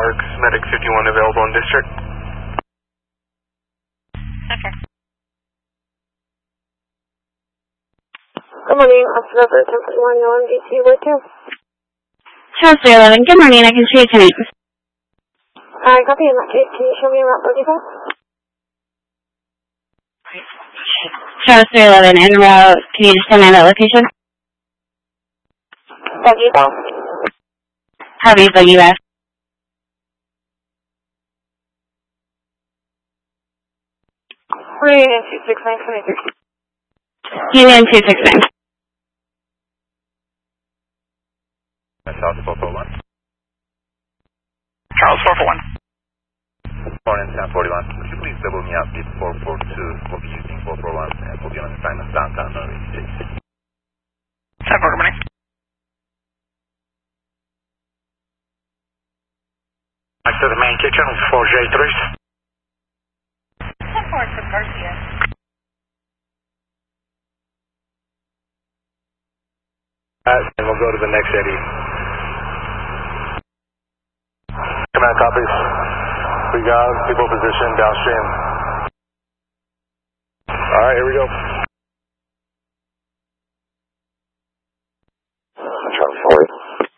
Parks, Medic 51 available in district. Okay. Good morning, Officer Over 1041, you're on DC, where to? Charles 311, good morning, I can see you tonight. Alright, copy in that case, can you show me around 34? Charles 311, en route, can you just tell me that location? Buggy Bell. Harvey, Buggy West. Union 26923. Union 269. South 441. Charles 441. Morning, 1041. Could you please double me up with 442? We'll be using 441 and we'll be on assignment downtown Norway State. 10 good morning. Back to the main kitchen, 4J3. 10-4 from Garcia. And we'll go to the next eddy. Command copies. We got people positioned downstream. Alright, here we go.